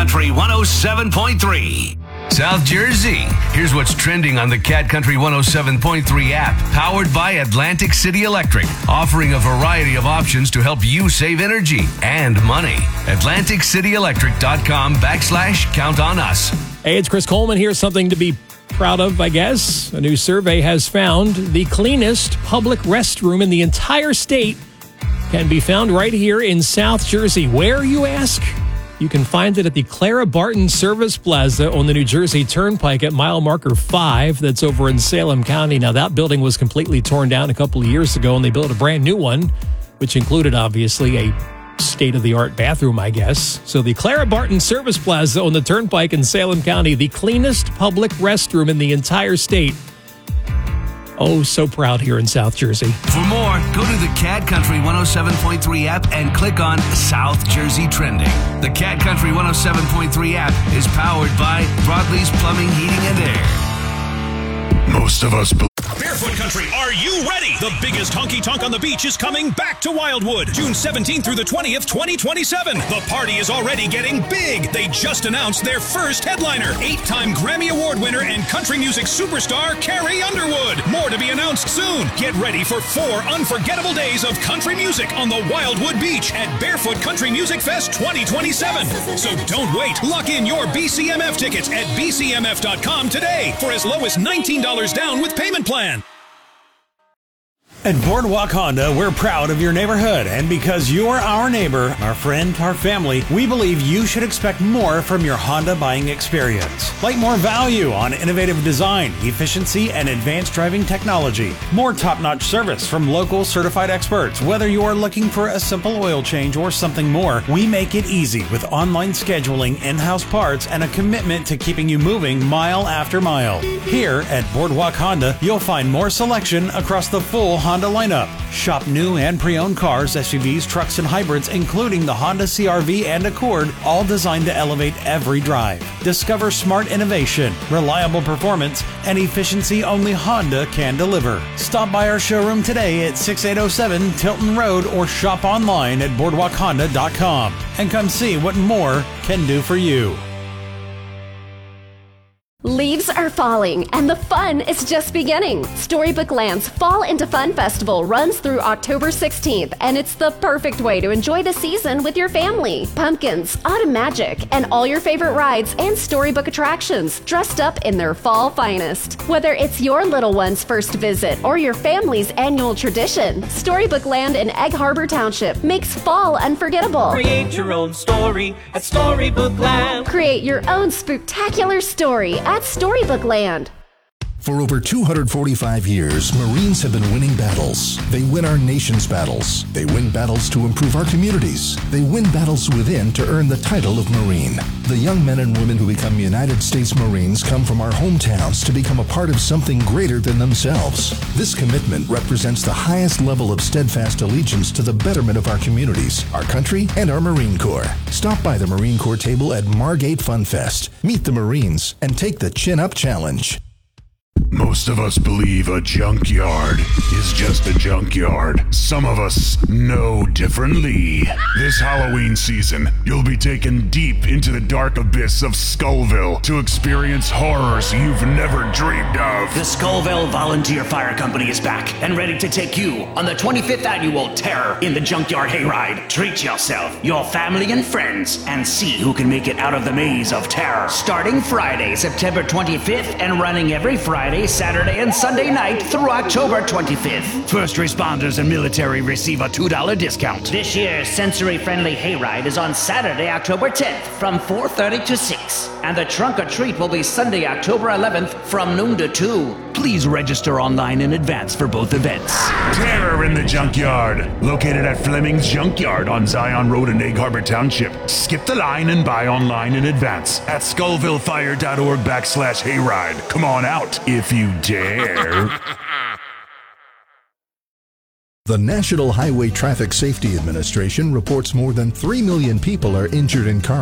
Country 107.3. South Jersey. Here's what's trending on the Cat Country 107.3 app, powered by Atlantic City Electric, offering a variety of options to help you save energy and money. AtlanticCityElectric.com/count on us. Hey, it's Chris Coleman here. Something to be proud of, I guess. A new survey has found the cleanest public restroom in the entire state can be found right here in South Jersey. Where, you ask? You can find it at the Clara Barton Service Plaza on the New Jersey Turnpike at mile marker 5. That's over in Salem County. Now, that building was completely torn down a couple of years ago, and they built a brand new one, which included, obviously, a state-of-the-art bathroom, I guess. So the Clara Barton Service Plaza on the Turnpike in Salem County, the cleanest public restroom in the entire state. Oh, so proud here in South Jersey. For more, go to the Cat Country 107.3 app and click on South Jersey Trending. The Cat Country 107.3 app is powered by Broadlee's Plumbing, Heating, and Air. Most of us Barefoot Country, are you ready? The biggest honky-tonk on the beach is coming back to Wildwood, June 17th through the 20th, 2027. The party is already getting big. They just announced their first headliner, 8-time Grammy Award winner and country music superstar Carrie Underwood. More to be announced soon. Get ready for 4 unforgettable days of country music on the Wildwood Beach at Barefoot Country Music Fest 2027. So don't wait. Lock in your BCMF tickets at bcmf.com today for as low as $19 down with payment plan. At Boardwalk Honda, we're proud of your neighborhood, and because you're our neighbor, our friend, our family, we believe you should expect more from your Honda buying experience. Like more value on innovative design, efficiency, and advanced driving technology. More top-notch service from local certified experts. Whether you are looking for a simple oil change or something more, we make it easy with online scheduling, in-house parts, and a commitment to keeping you moving mile after mile. Here at Boardwalk Honda, you'll find more selection across the full Honda lineup. Shop new and pre-owned cars, SUVs, trucks, and hybrids, including the Honda CR-V and Accord, all designed to elevate every drive. Discover smart innovation, reliable performance, and efficiency only Honda can deliver. Stop by our showroom today at 6807 Tilton Road or shop online at boardwalkhonda.com and come see what more can do for you. Leaves are falling, and the fun is just beginning. Storybook Land's Fall into Fun Festival runs through October 16th, and it's the perfect way to enjoy the season with your family. Pumpkins, autumn magic, and all your favorite rides and storybook attractions dressed up in their fall finest. Whether it's your little one's first visit or your family's annual tradition, Storybook Land in Egg Harbor Township makes fall unforgettable. Create your own story at Storybook Land. Create your own spooktacular story at Storybook Land. For over 245 years, Marines have been winning battles. They win our nation's battles. They win battles to improve our communities. They win battles within to earn the title of Marine. The young men and women who become United States Marines come from our hometowns to become a part of something greater than themselves. This commitment represents the highest level of steadfast allegiance to the betterment of our communities, our country, and our Marine Corps. Stop by the Marine Corps table at Margate Fun Fest. Meet the Marines and take the Chin Up Challenge. Most of us believe a junkyard is just a junkyard. Some of us know differently. This Halloween season, you'll be taken deep into the dark abyss of Skullville to experience horrors you've never dreamed of. The Skullville Volunteer Fire Company is back and ready to take you on the 25th annual Terror in the Junkyard Hayride. Treat yourself, your family, and friends, and see who can make it out of the maze of terror. Starting Friday, September 25th, and running every Friday, Saturday, and Sunday night through October 25th. First responders and military receive a $2 discount. This year's sensory-friendly hayride is on Saturday, October 10th from 4:30 to 6. And the trunk or treat will be Sunday, October 11th from noon to 2. Please register online in advance for both events. Terror in the Junkyard, located at Fleming's Junkyard on Zion Road in Egg Harbor Township. Skip the line and buy online in advance at SkullvilleFire.org/hayride. Come on out if you dare. The National Highway Traffic Safety Administration reports more than 3 million people are injured in car